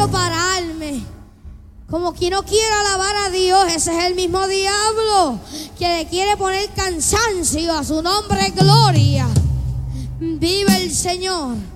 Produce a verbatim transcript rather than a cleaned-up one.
quiero pararme. Como que no quiero alabar a Dios. Ese es el mismo diablo que le quiere poner cansancio a su nombre, gloria. Vive el Señor.